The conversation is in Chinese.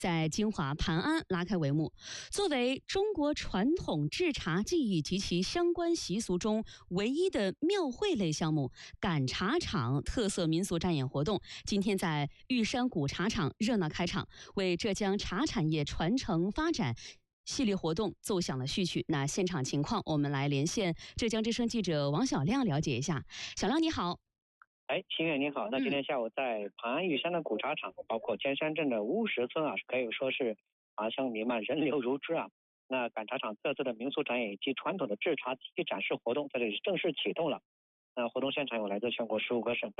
在金华盘安拉开帷幕。作为中国传统制茶技艺及其相关习俗中唯一的庙会类项目，赶茶场特色民俗展演活动今天在玉山古茶厂热闹开场，为浙江茶产业传承发展系列活动奏响了序曲。那现场情况，我们来连线浙江之声记者王小亮了解一下。小亮你好。 新月你好。那今天下午在盘安玉山的古茶厂，包括尖山镇的乌石村可以说是茶香弥漫，人流如织那赶茶厂特色的民俗展演以及传统的制茶机器展示活动在这里正式启动了。那活动现场有来自全国15个省